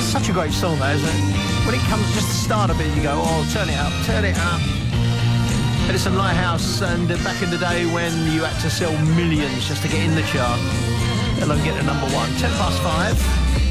such a great song, though, isn't it? When it comes just the start of it, you go, oh, turn it up, turn it up. Edison Lighthouse, and back in the day when you had to sell millions just to get in the chart, let alone get to number one. 5:10.